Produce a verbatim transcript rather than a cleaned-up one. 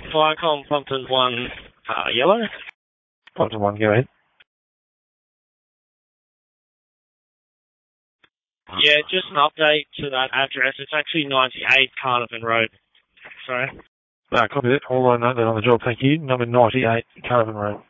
Viacom Plumpton one, uh, yellow. Plumpton one, go ahead. Yeah, just an update to that address. It's actually ninety-eight Carnarvon Road. Sorry. No, copy that. All I know that on the job, thank you. Number ninety-eight Carnarvon Road.